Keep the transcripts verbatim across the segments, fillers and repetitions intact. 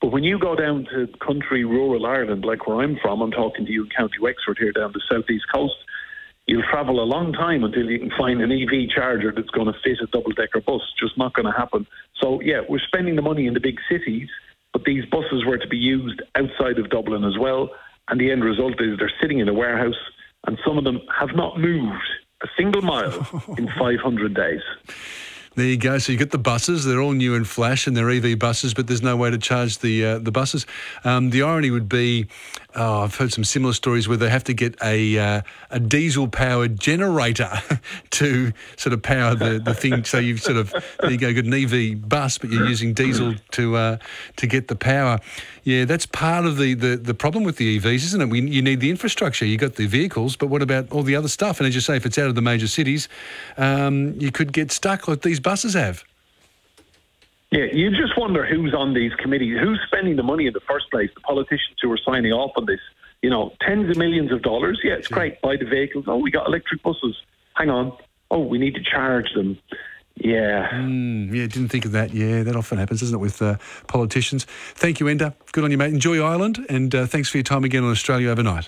But when you go down to country, rural Ireland, like where I'm from, I'm talking to you in County Wexford here down the southeast coast, you'll travel a long time until you can find an E V charger that's going to fit a double-decker bus. Just not going to happen. So, yeah, we're spending the money in the big cities, but these buses were to be used outside of Dublin as well, and the end result is they're sitting in a warehouse, and some of them have not moved a single mile in five hundred days. There you go. So you get the buses. They're all new and flash, and they're E V buses, but there's no way to charge the uh, the buses. Um, the irony would be, oh, I've heard some similar stories where they have to get a uh, a diesel-powered generator to sort of power the, the thing. So you've sort of, there you go, got an E V bus, but you're using diesel to uh, to get the power. Yeah, that's part of the, the, the problem with the E Vs, isn't it? We, you need the infrastructure. You've got the vehicles, but what about all the other stuff? And as you say, if it's out of the major cities, um, you could get stuck like these buses have. Yeah, you just wonder who's on these committees, who's spending the money in the first place, the politicians who are signing off on this. You know, tens of millions of dollars. Yeah, it's great, buy the vehicles. Oh, we got electric buses. Hang on. Oh, we need to charge them. Yeah. Mm, yeah, didn't think of that. Yeah, that often happens, doesn't it, with uh, politicians. Thank you, Enda. Good on you, mate. Enjoy Ireland, and uh, thanks for your time again on Australia Overnight.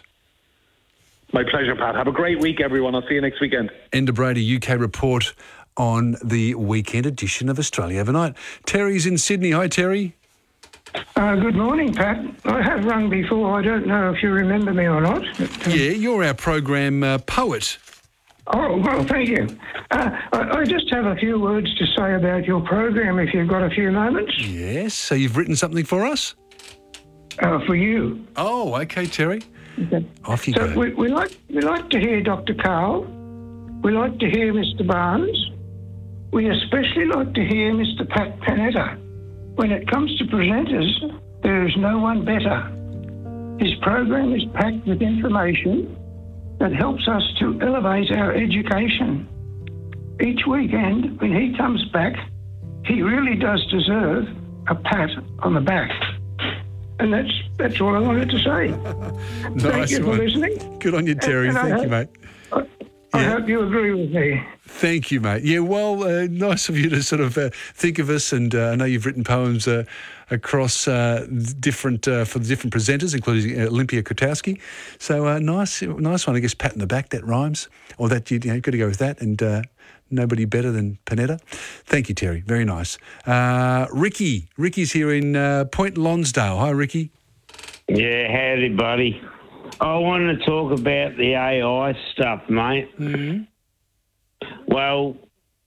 My pleasure, Pat. Have a great week, everyone. I'll see you next weekend. Enda Brady, U K report on the weekend edition of Australia Overnight. Terry's in Sydney. Hi, Terry. Uh, good morning, Pat. I have rung before. I don't know if you remember me or not. But, uh, yeah, you're our program uh, poet. Oh, well, thank you. Uh, I, I just have a few words to say about your program, if you've got a few moments. Yes, so you've written something for us? Uh, for you. Oh, okay, Terry. Okay. Off you so go. We, we, like, we like to hear Doctor Carl. We like to hear Mister Barnes. We especially like to hear Mister Pat Panetta. When it comes to presenters, there is no one better. His program is packed with information that helps us to elevate our education. Each weekend, when he comes back, he really does deserve a pat on the back. And that's that's all I wanted to say. Nice Thank you for one. listening. Good on you, Terry. And I Thank hope- you, mate. I, I Yeah. hope you agree with me. Thank you, mate. Yeah, well, uh, nice of you to sort of uh, think of us, and uh, I know you've written poems uh, across uh, different uh, for the different presenters, including uh, Olympia Kotowski. So uh, nice, nice one. I guess pat in the back, that rhymes, or that you, you know, got to go with that. And uh, nobody better than Panetta. Thank you, Terry. Very nice. Uh, Ricky, Ricky's here in uh, Point Lonsdale. Hi, Ricky. Yeah, howdy, buddy. I want to talk about the A I stuff, mate. Mm-hmm. Well,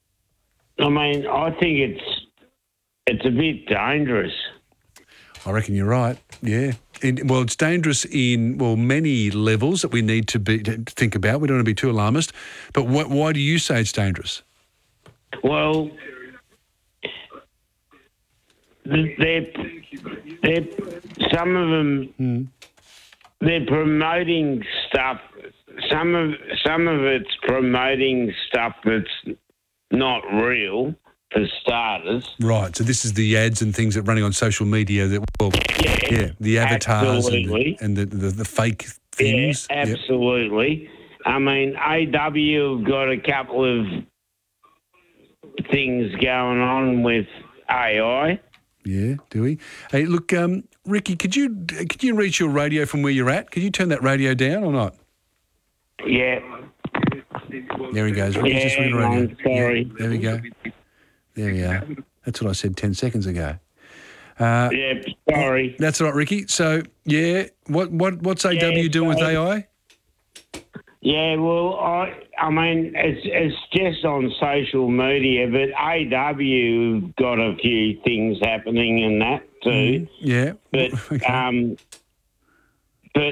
I mean, I think it's it's a bit dangerous. I reckon you're right. Yeah. In, well, it's dangerous in, well, many levels that we need to be to think about. We don't want to be too alarmist. But wh- why do you say it's dangerous? Well, they're, they're, some of them, Mm. they're promoting stuff. Some of some of it's promoting stuff that's not real, for starters. Right. So this is the ads and things that are running on social media that, well, Yeah, yeah, the avatars and, the, absolutely. and the, the, the fake things. Yeah, Yep. absolutely. I mean, A W have got a couple of things going on with A I. Yeah, do we? Hey, look, um, Ricky, could you could you reach your radio from where you're at? Could you turn that radio down or not? Yeah. There he goes. Ricky's Yeah, just on the radio. I'm sorry. Yeah, there we go. There we are. That's what I said ten seconds ago. Uh, Yeah, sorry. That's all right, Ricky. So, yeah, what what what's A W Yeah, doing with so- A I? Yeah, well, I I mean, it's it's just on social media, but A W have got a few things happening in that too. Yeah. But Okay. um, but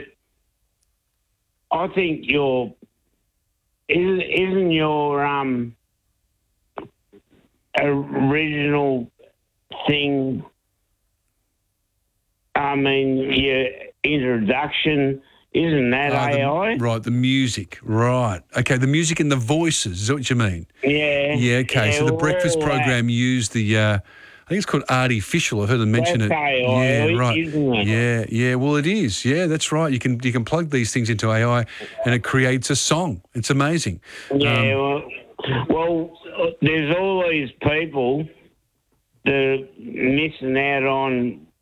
I think your isn't isn't your um original thing. I mean, your introduction, isn't that Ah, the- A I? right, the music. Right. Okay, the music and the voices. Is that what you mean? Yeah. Yeah, okay. so the all breakfast that. program used the, uh, I think it's called Artificial. I've heard them mention That's it. A I, yeah, right. isn't it? Yeah, yeah. Well, it is. Yeah, that's right. You can you can plug these things into A I, and it creates a song. It's amazing. Yeah, Um, well, well, there's all these people that are missing out on